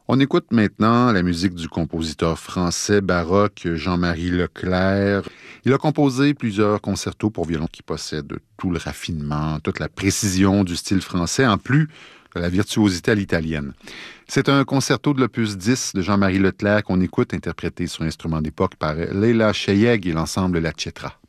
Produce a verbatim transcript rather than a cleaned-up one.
On écoute maintenant la musique du compositeur français baroque Jean-Marie Leclerc. Il a composé plusieurs concertos pour violon qui possèdent tout le raffinement, toute la précision du style français, en plus de la virtuosité à l'italienne. C'est un concerto de l'opus dix de Jean-Marie Leclerc qu'on écoute, interprété sur instrument d'époque par Leila Cheyeg et l'ensemble La Cetra.